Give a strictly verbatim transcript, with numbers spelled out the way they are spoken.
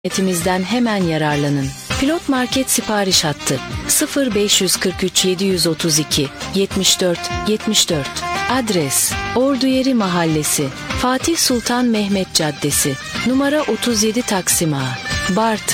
hizmetimizden hemen yararlanın. Pilot Market sipariş hattı sıfır beş kırk üç yedi otuz iki yetmiş dört yetmiş dört. Adres: Orduyeri Mahallesi, Fatih Sultan Mehmet Caddesi, numara otuz yedi Taksim Ağa, Bartın.